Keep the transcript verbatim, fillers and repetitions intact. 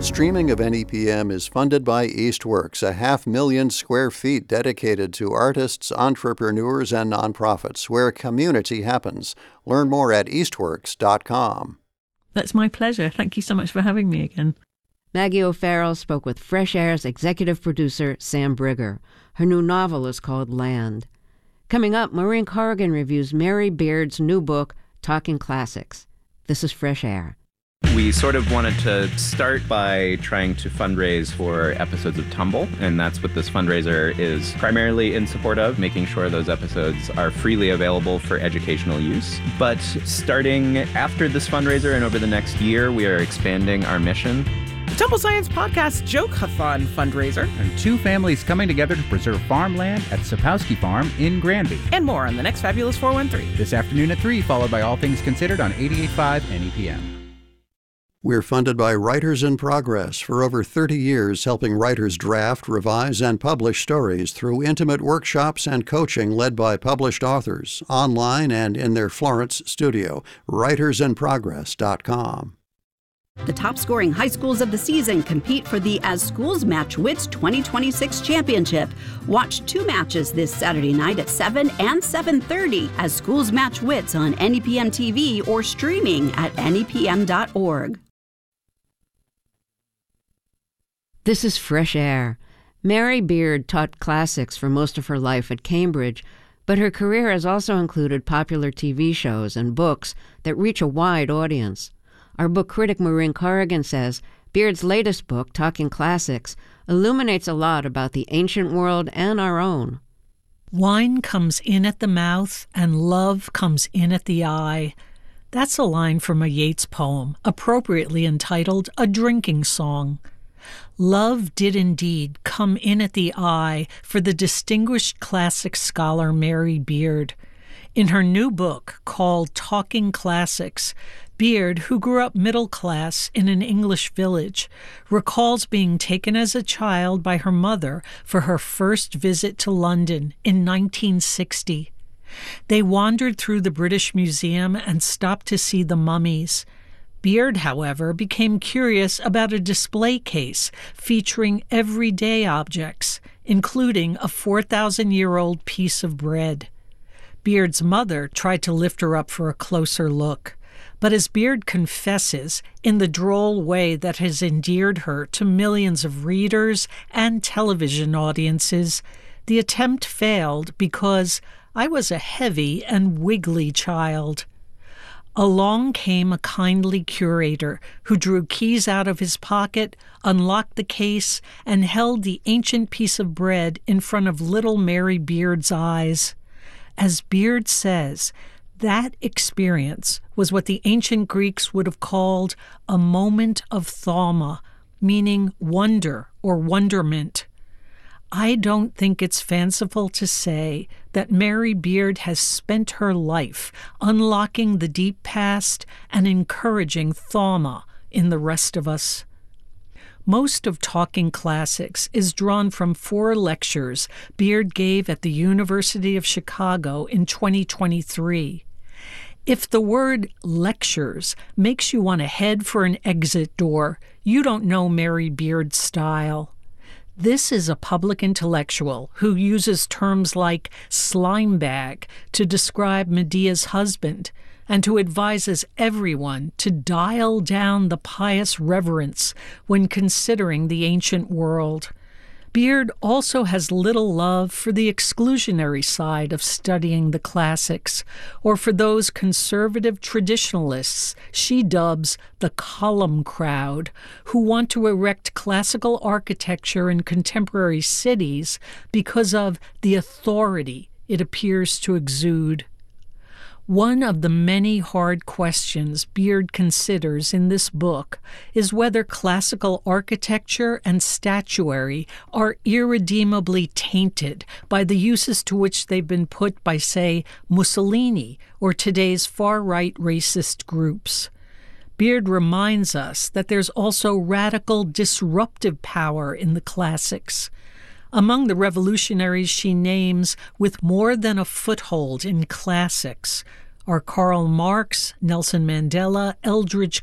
Streaming of N E P M is funded by Eastworks, a half million square feet dedicated to artists, entrepreneurs, and nonprofits, where community happens. Learn more at eastworks dot com. That's my pleasure. Thank you so much for having me again. Maggie O'Farrell spoke with Fresh Air's executive producer, Sam Brigger. Her new novel is called Land. Coming up, Maureen Corrigan reviews Mary Beard's new book, Talking Classics. This is Fresh Air. We sort of wanted to start by trying to fundraise for episodes of Tumble, and that's what this fundraiser is primarily in support of, making sure those episodes are freely available for educational use. But starting after this fundraiser and over the next year, we are expanding our mission. The Tumble Science Podcast Joke-a-thon fundraiser. And two families coming together to preserve farmland at Sapowski Farm in Granby. And more on the next Fabulous four one three. This afternoon at three, followed by All Things Considered on eighty-eight point five N E P M. We're funded by Writers in Progress for over thirty years, helping writers draft, revise, and publish stories through intimate workshops and coaching led by published authors, online and in their Florence studio, writers in progress dot com. The top-scoring high schools of the season compete for the As Schools Match Wits twenty twenty-six Championship. Watch two matches this Saturday night at seven and seven thirty As Schools Match Wits on N E P M T V or streaming at N E P M dot org. This is Fresh Air. Mary Beard taught classics for most of her life at Cambridge, but her career has also included popular T V shows and books that reach a wide audience. Our book critic Maureen Corrigan says Beard's latest book, Talking Classics, illuminates a lot about the ancient world and our own. Wine comes in at the mouth and love comes in at the eye. That's a line from a Yeats poem, appropriately entitled A Drinking Song. Love did indeed come in at the eye for the distinguished classic scholar Mary Beard. In her new book called Talking Classics, Beard, who grew up middle class in an English village, recalls being taken as a child by her mother for her first visit to London in nineteen sixty. They wandered through the British Museum and stopped to see the mummies. Beard, however, became curious about a display case featuring everyday objects, including a four thousand year old piece of bread. Beard's mother tried to lift her up for a closer look, but as Beard confesses, in the droll way that has endeared her to millions of readers and television audiences, the attempt failed because I was a heavy and wiggly child. Along came a kindly curator who drew keys out of his pocket, unlocked the case, and held the ancient piece of bread in front of little Mary Beard's eyes. As Beard says, that experience was what the ancient Greeks would have called a moment of thauma, meaning wonder or wonderment. I don't think it's fanciful to say that Mary Beard has spent her life unlocking the deep past and encouraging thauma in the rest of us. Most of Talking Classics is drawn from four lectures Beard gave at the University of Chicago in twenty twenty-three. If the word lectures makes you want to head for an exit door, you don't know Mary Beard's style. This is a public intellectual who uses terms like slime bag to describe Medea's husband and who advises everyone to dial down the pious reverence when considering the ancient world. Beard also has little love for the exclusionary side of studying the classics, or for those conservative traditionalists she dubs the column crowd, who want to erect classical architecture in contemporary cities because of the authority it appears to exude. One of the many hard questions Beard considers in this book is whether classical architecture and statuary are irredeemably tainted by the uses to which they've been put by, say, Mussolini or today's far-right racist groups. Beard reminds us that there's also radical disruptive power in the classics. Among the revolutionaries she names with more than a foothold in classics are Karl Marx, Nelson Mandela, Eldridge